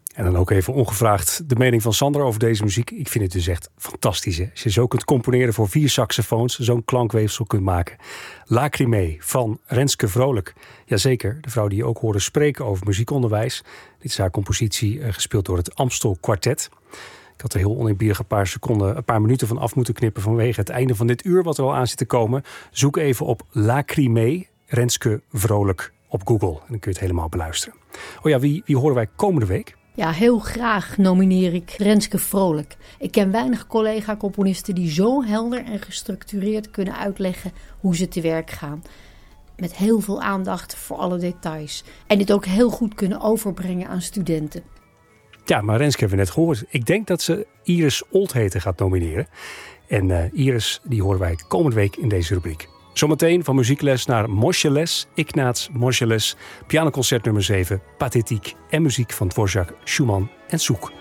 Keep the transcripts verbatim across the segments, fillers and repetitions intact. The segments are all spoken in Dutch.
En dan ook even ongevraagd de mening van Sander over deze muziek. Ik vind het dus echt fantastisch. Hè? Als je zo kunt componeren voor vier saxofoons, zo'n klankweefsel kunt maken. Lacrimae van Renske Vrolijk. Jazeker, de vrouw die je ook hoorde spreken over muziekonderwijs. Dit is haar compositie, uh, gespeeld door het Amstel Quartet. Ik had er heel oneerbiedig een paar seconden, een paar minuten van af moeten knippen vanwege het einde van dit uur wat er al aan zit te komen. Zoek even op Lacrimae, Renske Vrolijk op Google. En dan kun je het helemaal beluisteren. Oh ja, wie, wie horen wij komende week? Ja, heel graag nomineer ik Renske Vrolijk. Ik ken weinig collega-componisten die zo helder en gestructureerd kunnen uitleggen hoe ze te werk gaan. Met heel veel aandacht voor alle details. En dit ook heel goed kunnen overbrengen aan studenten. Ja, maar Renske hebben we net gehoord. Ik denk dat ze Iris Oldheten gaat nomineren. En uh, Iris, die horen wij komende week in deze rubriek. Zometeen van muziekles naar Moscheles, Ignaz Moscheles, pianoconcert nummer zeven, Pathetiek en muziek van Dvorak, Schumann en Soek.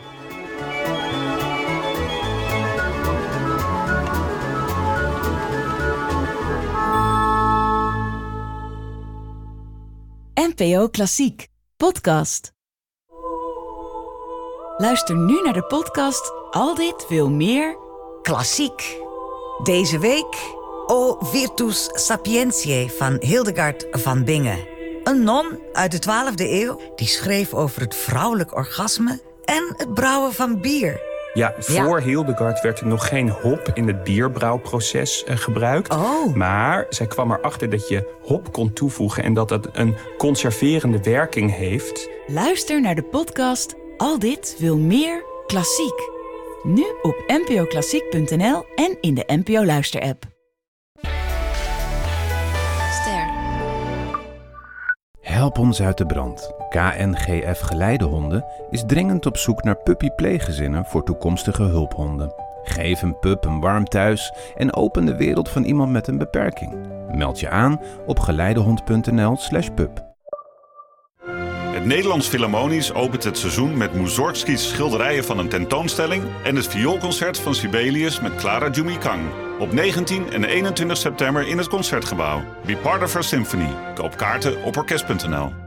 N P O Klassiek, podcast. Luister nu naar de podcast Al dit wil meer klassiek. Deze week O Virtus Sapientiae van Hildegard van Bingen. Een non uit de twaalfde eeuw die schreef over het vrouwelijk orgasme en het brouwen van bier. Ja, voor Ja. Hildegard werd er nog geen hop in het bierbrouwproces uh, gebruikt. Oh. Maar zij kwam erachter dat je hop kon toevoegen en dat dat een conserverende werking heeft. Luister naar de podcast Al dit wil meer klassiek. Nu op n p o klassiek punt n l en in de N P O Luister-app. Ster. Help ons uit de brand. K N G F Geleidehonden is dringend op zoek naar puppy-pleeggezinnen voor toekomstige hulphonden. Geef een pup een warm thuis en open de wereld van iemand met een beperking. Meld je aan op geleidehond punt n l slash pup. Het Nederlands Philharmonisch opent het seizoen met Mussorgskis schilderijen van een tentoonstelling en het vioolconcert van Sibelius met Clara Jumikang. Op negentien en eenentwintig september in het Concertgebouw. Be part of our symphony. Koop kaarten op orkest punt n l.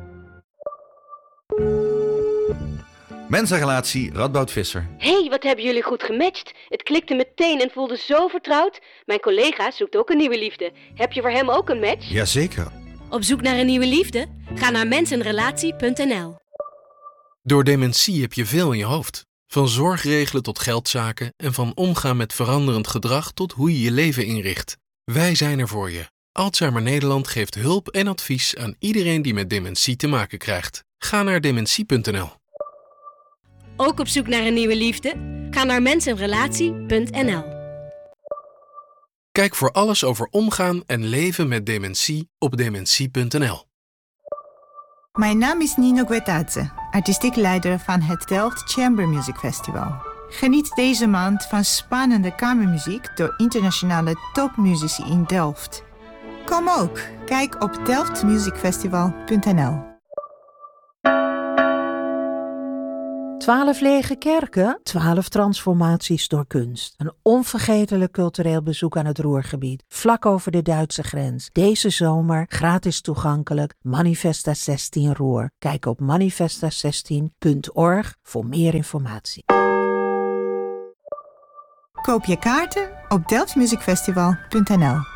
Mensenrelatie Radboud Visser. Hé, hey, wat hebben jullie goed gematcht. Het klikte meteen en voelde zo vertrouwd. Mijn collega zoekt ook een nieuwe liefde. Heb je voor hem ook een match? Jazeker. Op zoek naar een nieuwe liefde? Ga naar mensenrelatie punt n l. Door dementie heb je veel in je hoofd. Van zorgregelen tot geldzaken en van omgaan met veranderend gedrag tot hoe je je leven inricht. Wij zijn er voor je. Alzheimer Nederland geeft hulp en advies aan iedereen die met dementie te maken krijgt. Ga naar dementie punt n l. Ook op zoek naar een nieuwe liefde? Ga naar mensenrelatie punt n l. Kijk voor alles over omgaan en leven met dementie op dementie punt n l. Mijn naam is Nino Guetadze, artistiek leider van het Delft Chamber Music Festival. Geniet deze maand van spannende kamermuziek door internationale topmuzici in Delft. Kom ook, kijk op delft music festival punt n l. Twaalf lege kerken, twaalf transformaties door kunst. Een onvergetelijk cultureel bezoek aan het Ruhrgebied, vlak over de Duitse grens. Deze zomer gratis toegankelijk, Manifesta zestien Ruhr. Kijk op manifesta zestien punt org voor meer informatie. Koop je kaarten op delft music festival punt n l.